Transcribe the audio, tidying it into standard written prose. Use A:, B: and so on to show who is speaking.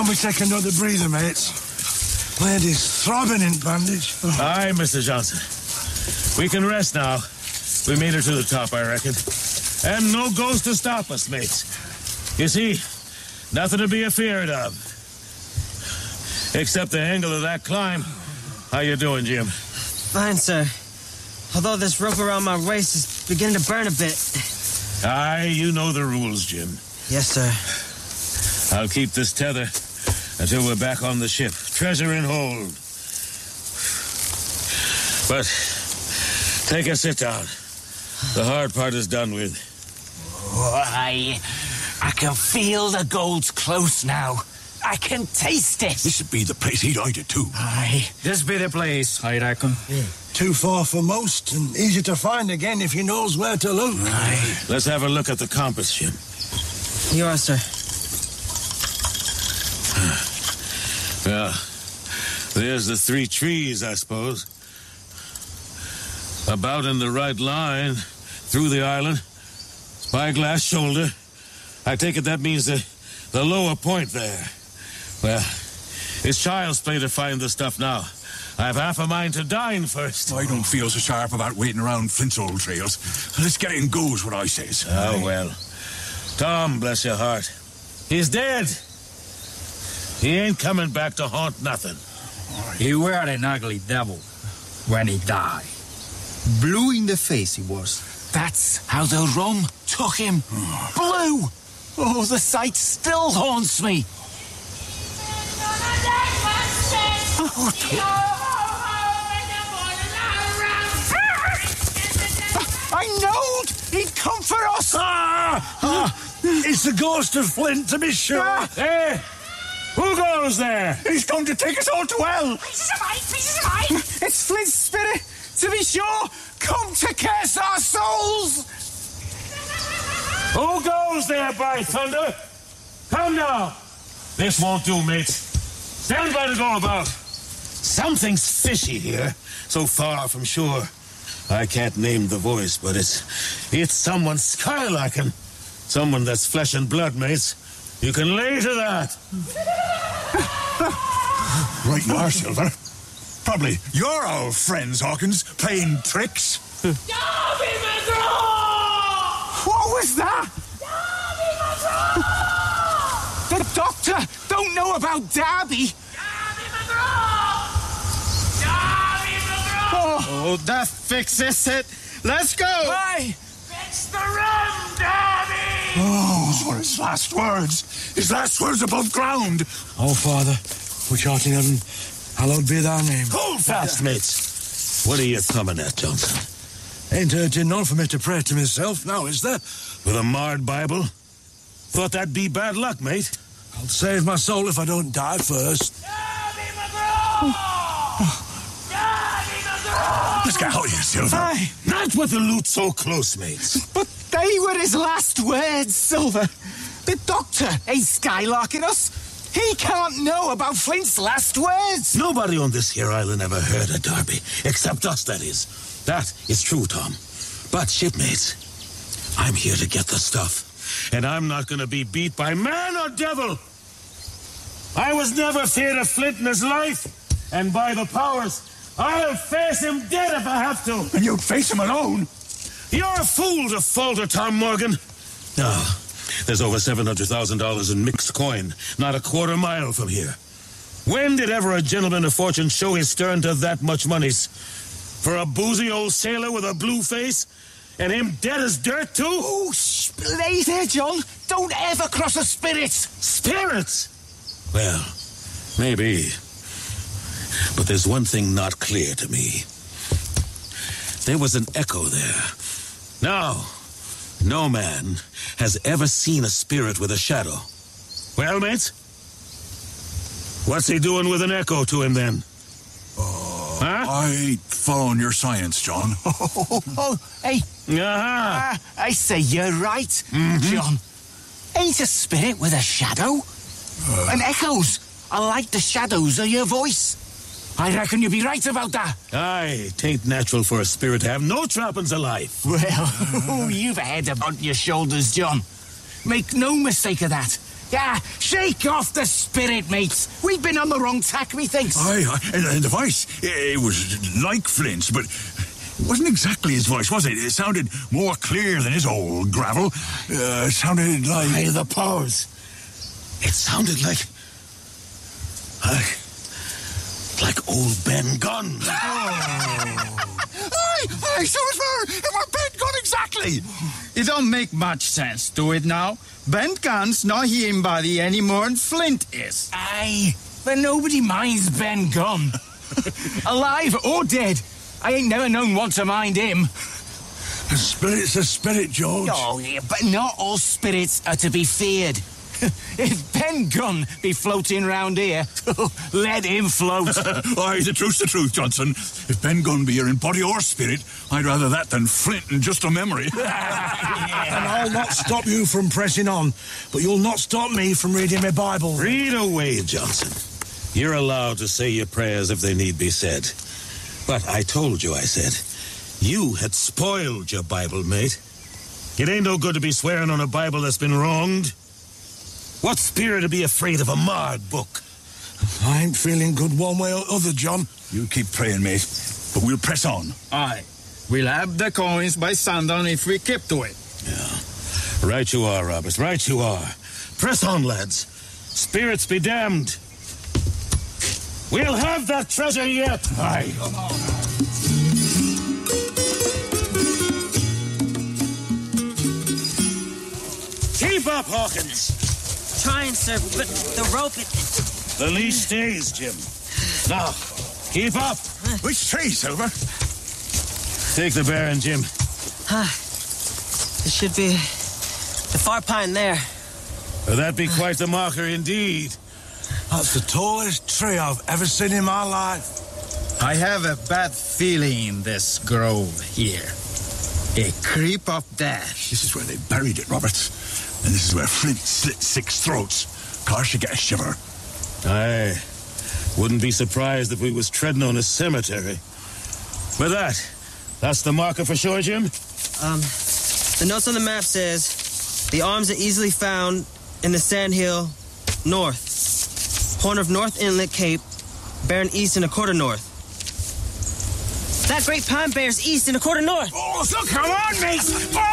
A: Can't we take another breather, mates? My head is throbbing in bandage.
B: Aye, Mr. Johnson. We can rest now. We made her to the top, I reckon. And no ghost to stop us, mates. You see, nothing to be afeard of. Except the angle of that climb. How you doing, Jim?
C: Fine, sir. Although this rope around my waist is beginning to burn a bit.
B: Aye, you know the rules, Jim.
C: Yes, sir.
B: I'll keep this tether until we're back on the ship. Treasure in hold. But take a sit down. The hard part is done with.
D: I can feel the gold's close now. I can taste it.
E: This'd be the place he'd hide it too.
D: Aye.
F: This be the place, I reckon.
A: Yeah. Too far for most and easy to find again if he knows where to look.
B: Aye. Let's have a look at the compass, Jim.
C: You are, sir.
B: Well, there's the 3 trees, I suppose. About in the right line, through the island. Spyglass shoulder. I take it that means the lower point there. Well, it's child's play to find the stuff now. I have half a mind to dine first.
E: I don't feel so sharp about waiting around Flint's old trails. Let's get in goes, what I says.
B: Oh, well. Tom, bless your heart. He's dead. He ain't coming back to haunt nothing.
F: He were an ugly devil when he died. Blue in the face he was.
D: That's how the rum took him. Blue! Oh, the sight still haunts me. I knowed he'd come for us.
A: It's the ghost of Flint, to be sure.
B: Hey! Who goes there?
E: He's going to take us all to hell.
D: Pieces of mine.
C: It's Flint's spirit, to be sure. Come to curse our souls.
B: Who goes there, by thunder? Come now. This won't do, mates. Stand by to go about. Something's fishy here, so far from shore. I can't name the voice, but it's someone skylarking. Someone that's flesh and blood, mates. You can lay to that.
E: Right you are, Silver. Probably your old friends, Hawkins, playing tricks.
D: Darby McGraw!
C: What was that?
D: Darby McGraw!
C: The doctor don't know about Darby.
D: Darby McGraw! Darby McGraw!
F: Oh, that fixes it. Let's go.
C: Aye.
D: Fix the rum, Darby!
E: Oh, those were his last words. His last words above ground.
A: Oh, Father, which art in heaven, hallowed be thy name.
B: Hold fast, mates. What are you thumbing at, Johnson?
A: Ain't none for me to pray to myself now, is there?
B: With a marred Bible? Thought that'd be bad luck, mate.
A: I'll save my soul if I don't die first.
D: Darby McGraw! Darby McGraw!
E: Let's get out of here, Silver.
C: Aye.
B: Not with the loot so close, mates.
C: But they were his last words, Silver. The doctor ain't skylarking us. He can't know about Flint's last words.
B: Nobody on this here island ever heard of Darby, except us, that is. That is true, Tom. But, shipmates, I'm here to get the stuff. And I'm not going to be beat by man or devil. I was never feared of Flint in his life. And by the powers, I'll face him dead if I have to.
E: And you'd face him alone.
B: You're a fool to falter, Tom Morgan. No, there's over $700,000 in mixed coin, not a quarter mile from here. When did ever a gentleman of fortune show his stern to that much monies? For a boozy old sailor with a blue face? And him dead as dirt, too?
C: Oh, lay there, John. Don't ever cross a spirit.
B: Spirits? Well, maybe. But there's one thing not clear to me. There was an echo there. Now, no man has ever seen a spirit with a shadow. Well, mates? What's he doing with an echo to him, then? Huh?
E: I ain't following your science, John.
C: Hey.
B: Uh-huh.
C: I say you're right, John. Ain't a spirit with a shadow. And echoes are like the shadows of your voice. I reckon you'd be right about that.
B: Aye, tain't natural for a spirit to have no trappings of life.
C: Well, you've a head on your shoulders, John. Make no mistake of that. Yeah, shake off the spirit, mates. We've been on the wrong tack, methinks.
E: Aye, and the voice, it was like Flint's, but it wasn't exactly his voice, was it? It sounded more clear than his old gravel. It sounded like...
B: Aye, the pause. It sounded like old Ben Gunn.
E: Aye, so it were Ben Gunn exactly.
F: It don't make much sense, do it now? Ben Gunn's not him body any more than Flint is.
C: Aye, but nobody minds Ben Gunn. Alive or dead, I ain't never known one to mind him.
A: A spirit's a spirit, George.
C: Oh, yeah, but not all spirits are to be feared. If Ben Gunn be floating round here, let him float.
E: Aye, the truth, Johnson. If Ben Gunn be here in body or spirit, I'd rather that than Flint in just a memory.
A: And I'll not stop you from pressing on, but you'll not stop me from reading my Bible.
B: Read away, Johnson. You're allowed to say your prayers if they need be said. But I told you, I said, you had spoiled your Bible, mate. It ain't no good to be swearing on a Bible that's been wronged. What spirit to be afraid of a marred book?
A: I ain't feeling good one way or other, John.
E: You keep praying, mate, but we'll press on.
F: Aye. We'll have the coins by sundown if we keep to it.
B: Yeah. Right you are, Roberts. Right you are. Press on, lads. Spirits be damned. We'll have that treasure yet.
E: Aye.
F: Come on.
B: Keep up, Hawkins.
G: Trying, sir, but the rope...
B: The leash stays, Jim. Now, keep up.
E: Which tree, Silver?
B: Take the Baron, Jim.
G: It should be the far pine there.
B: Well, that be quite the marker indeed.
A: That's the tallest tree I've ever seen in my life.
F: I have a bad feeling in this grove here. A creep up there.
E: This is where they buried it, Roberts. And this is where Flint slit 6 throats. Car should get a shiver.
B: Aye. Wouldn't be surprised if we was treading on a cemetery. With that's the marker for sure, Jim?
G: The notes on the map says the arms are easily found in the sandhill north. Horn of North Inlet Cape, bearing east and a quarter north. That great pine bears east and a quarter north.
C: Oh, so come on, mates!